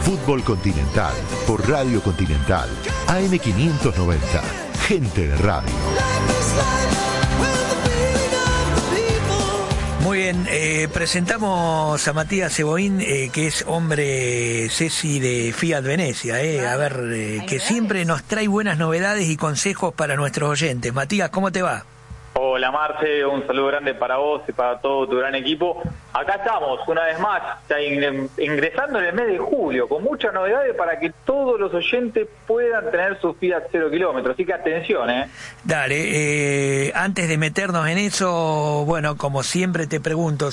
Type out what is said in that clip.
Fútbol Continental por Radio Continental, AM590, gente de radio. Muy bien, presentamos a Matías Seboín, que es hombre Ceci de Fiat Venecia, a ver, que siempre nos trae buenas novedades y consejos para nuestros oyentes. Matías, ¿cómo te va? Hola Marce, un saludo grande para vos y para todo tu gran equipo. Acá estamos, una vez más, ya ingresando en el mes de julio, con muchas novedades para que todos los oyentes puedan tener su Fiat 0 kilómetros. Así que atención, Dale, antes de meternos en eso, bueno, como siempre te pregunto,